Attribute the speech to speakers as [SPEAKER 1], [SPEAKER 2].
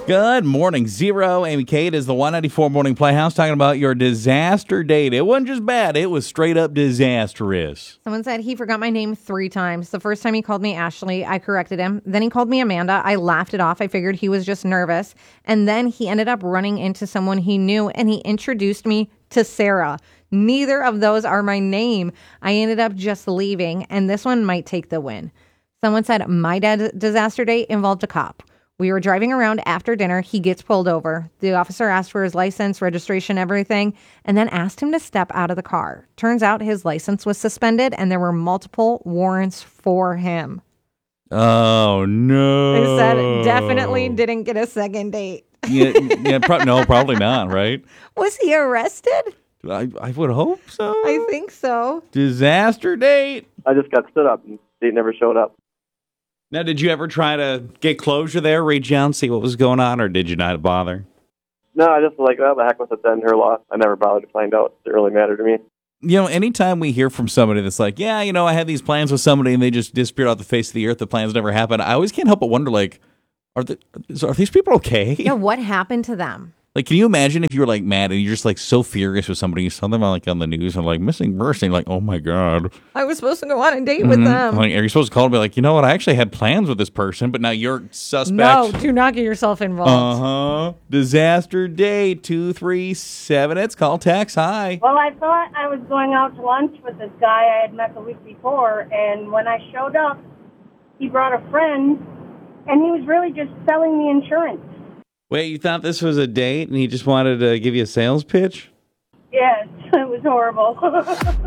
[SPEAKER 1] Good morning, Zero. Amy Kate is the 194 Morning Playhouse talking about your disaster date. It wasn't just bad, it was straight up disastrous.
[SPEAKER 2] Someone said he forgot my name 3 times. The first time he called me Ashley, I corrected him. Then he called me Amanda. I laughed it off. I figured he was just nervous. And then he ended up running into someone he knew, and he introduced me to Sarah. Neither of those are my name. I ended up just leaving, and this one might take the win. Someone said my dad's disaster date involved a cop. We were driving around after dinner. He gets pulled over. The officer asked for his license, registration, everything, and then asked him to step out of the car. Turns out his license was suspended, and there were multiple warrants for him.
[SPEAKER 1] Oh, no.
[SPEAKER 2] They said definitely didn't get a second date.
[SPEAKER 1] No, probably not, right?
[SPEAKER 2] Was he arrested?
[SPEAKER 1] I would hope so.
[SPEAKER 2] I think so.
[SPEAKER 1] Disaster date.
[SPEAKER 3] I just got stood up and date never showed up.
[SPEAKER 1] Now, did you ever try to get closure there, reach out and see what was going on, or did you not bother?
[SPEAKER 3] No, I just was like, oh, the heck with it then, her loss. I never bothered to find out. It didn't really matter to me.
[SPEAKER 1] You know, anytime we hear from somebody that's like, yeah, I had these plans with somebody and they just disappeared off the face of the earth, the plans never happened, I always can't help but wonder, like, are these people okay?
[SPEAKER 2] Yeah, what happened to them?
[SPEAKER 1] Like, can you imagine if you were, like, mad and you're just, like, so furious with somebody, you saw them, like, on the news and, like, missing person, like, oh, my God.
[SPEAKER 2] I was supposed to go on a date with them.
[SPEAKER 1] Like, are you supposed to call and be like, you know what, I actually had plans with this person, but now you're suspect.
[SPEAKER 2] No, do not get yourself involved.
[SPEAKER 1] Uh-huh. Disaster date, 237. It's call, text, hi.
[SPEAKER 4] Well, I thought I was going out to lunch with this guy I had met the week before, and when I showed up, he brought a friend, and he was really just selling me insurance.
[SPEAKER 1] Wait, you thought this was a date and he just wanted to give you a sales pitch?
[SPEAKER 4] Yes, it was horrible.